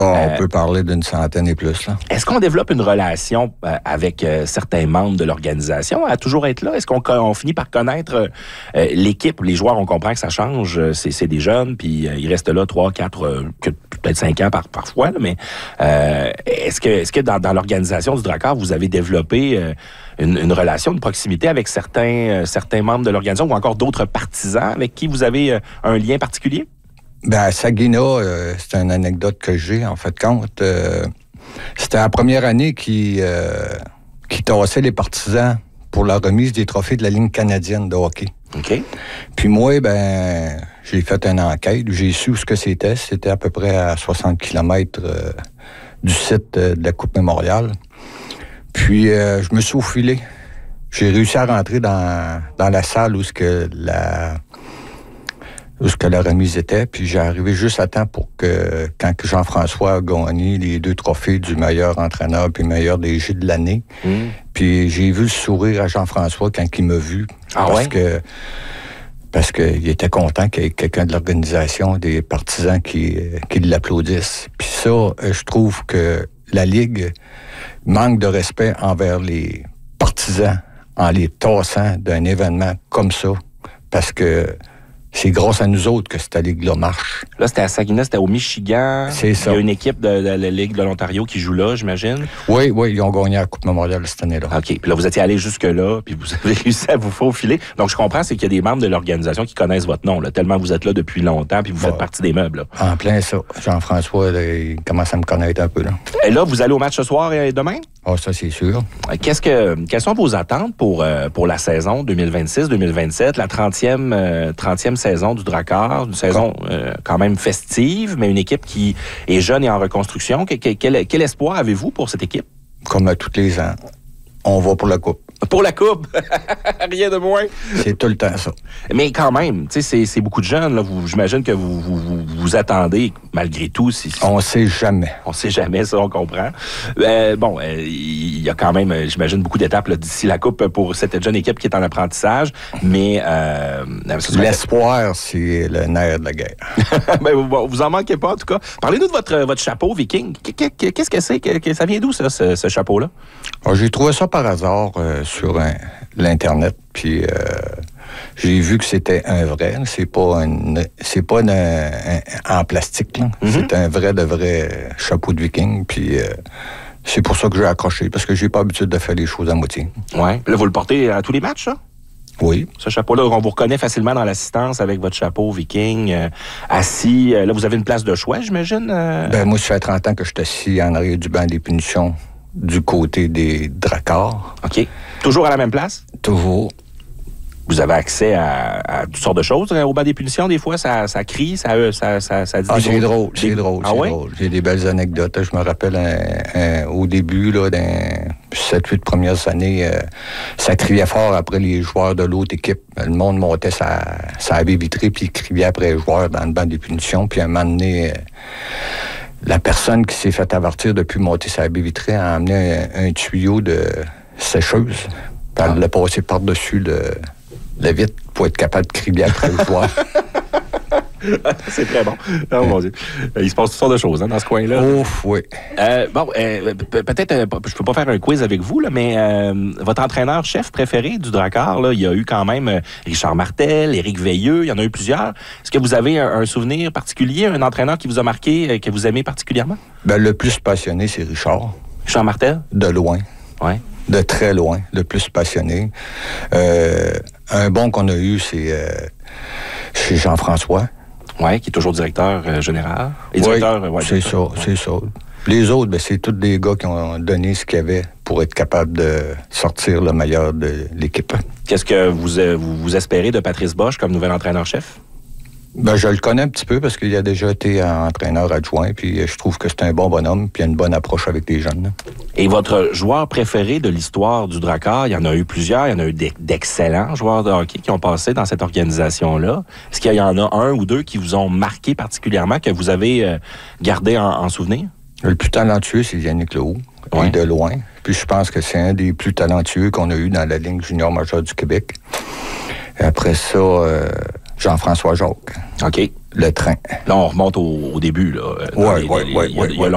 On peut parler d'une centaine et plus, là. Est-ce qu'on développe une relation avec certains membres de l'organisation à toujours être là? Est-ce qu'on finit par connaître l'équipe? Les joueurs, on comprend que ça change. C'est des jeunes, puis ils restent là 3, 4, peut-être 5 ans parfois. Là, mais est-ce que dans l'organisation du Drakkar, vous avez développé une relation de proximité avec certains membres de l'organisation ou encore d'autres partisans avec qui vous avez un lien particulier? Ben, à Saginaw, c'est une anecdote que j'ai, en fait, compte. C'était la première année qui tassait les partisans pour la remise des trophées de la Ligue canadienne de hockey. OK. Puis moi, j'ai fait une enquête. J'ai su ce que c'était. C'était à peu près à 60 km du site de la Coupe Mémorial. Puis, je me suis faufilé. J'ai réussi à rentrer dans la salle où la remise était, puis j'ai arrivé juste à temps pour que, quand Jean-François a gagné les 2 trophées du meilleur entraîneur puis meilleur DG de l'année, puis j'ai vu le sourire à Jean-François quand il m'a vu, parce qu'il était content qu'il y ait quelqu'un de l'organisation, des partisans qui l'applaudissent. Puis ça, je trouve que la Ligue manque de respect envers les partisans en les tassant d'un événement comme ça, parce que c'est grâce à nous autres que cette Ligue-là marche. Là, c'était à Saginaw, c'était au Michigan. C'est ça. Il y a une équipe de la Ligue de l'Ontario qui joue là, j'imagine. Oui, ils ont gagné la Coupe Mémoriale cette année-là. OK. Puis là, vous étiez allé jusque-là, puis vous avez réussi à vous faufiler. Donc, je comprends, c'est qu'il y a des membres de l'organisation qui connaissent votre nom, là, tellement vous êtes là depuis longtemps, puis vous faites partie des meubles. Là. En plein ça. Jean-François, là, il commence à me connaître un peu. Là. Et là, vous allez au match ce soir et demain? Ah, ça, c'est sûr. Quelles sont vos attentes pour la saison 2026-2027, la 30e saison du Drakkar? Une saison quand même festive, mais une équipe qui est jeune et en reconstruction. Quel espoir avez-vous pour cette équipe? Comme à tous les ans, on va pour la Coupe. Pour la Coupe! Rien de moins. C'est tout le temps ça. Mais quand même, tu sais, c'est beaucoup de jeunes. Là. J'imagine que vous attendez, malgré tout. On sait jamais. On sait jamais, ça, on comprend. Il y a quand même, j'imagine, beaucoup d'étapes là, d'ici la Coupe pour cette jeune équipe qui est en apprentissage. Mais l'espoir, c'est le nerf de la guerre. Ben, vous en manquez pas, en tout cas. Parlez-nous de votre chapeau viking. Qu'est-ce que c'est? Ça vient d'où, ça, ce chapeau-là? Alors, j'ai trouvé ça par hasard sur l'Internet, puis j'ai vu que c'était un vrai. C'est pas en plastique, là. C'est un vrai chapeau de viking, puis c'est pour ça que j'ai accroché, parce que j'ai pas l'habitude de faire les choses à moitié. Ouais. Là, vous le portez à tous les matchs, ça? Oui. Ce chapeau-là, on vous reconnaît facilement dans l'assistance avec votre chapeau viking, assis. Là, vous avez une place de choix, j'imagine? Moi, ça fait 30 ans que je suis assis en arrière du banc des punitions du côté des Drakkar. OK. Toujours à la même place? Toujours. Vous avez accès à toutes sortes de choses au banc des punitions, des fois, ça crie, ça dit... C'est drôle. J'ai des belles anecdotes. Je me rappelle au début, là, dans 7-8 premières années, ça criait fort après les joueurs de l'autre équipe. Le monde montait sa baie vitrée, puis il criait après les joueurs dans le banc des punitions. Puis à un moment donné, la personne qui s'est fait avertir depuis monter sa baie vitrée a amené un tuyau de sécheuse. Puis elle l'a passé par-dessus la vitre pour être capable de crier après le joueur. C'est très bon. Oh, mon Dieu. Il se passe toutes sortes de choses dans ce coin-là. Ouf, oui. Peut-être, je peux pas faire un quiz avec vous, là, mais votre entraîneur-chef préféré du Drakkar, là, il y a eu quand même Richard Martel, Éric Veilleux, il y en a eu plusieurs. Est-ce que vous avez un souvenir particulier, un entraîneur qui vous a marqué, que vous aimez particulièrement? Le plus passionné, c'est Richard. Richard Martel? De loin. Oui. De très loin, le plus passionné. Un bon qu'on a eu, c'est Jean-François. Oui, qui est toujours directeur général. C'est ça. Les autres, c'est tous des gars qui ont donné ce qu'il y avait pour être capable de sortir le meilleur de l'équipe. Qu'est-ce que vous espérez de Patrice Bosch comme nouvel entraîneur-chef? Je le connais un petit peu parce qu'il a déjà été entraîneur adjoint, puis je trouve que c'est un bon bonhomme, puis il a une bonne approche avec les jeunes. Là. Et votre joueur préféré de l'histoire du Drakkar, il y en a eu plusieurs, il y en a eu d'excellents joueurs de hockey qui ont passé dans cette organisation-là. Est-ce qu'il y en a un ou deux qui vous ont marqué particulièrement, que vous avez gardé en souvenir? Le plus talentueux, c'est Yannick Lehoux, de loin. Puis je pense que c'est un des plus talentueux qu'on a eu dans la Ligue junior majeure du Québec. Et après ça... Jean-François Jacques. OK. Le train. Là, on remonte au début. Là, oui.